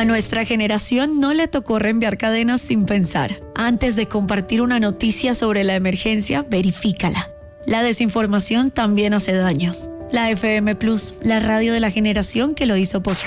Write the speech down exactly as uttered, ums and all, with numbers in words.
A nuestra generación no le tocó reenviar cadenas sin pensar. Antes de compartir una noticia sobre la emergencia, verifícala. La desinformación también hace daño. La F M Plus, la radio de la generación que lo hizo posible.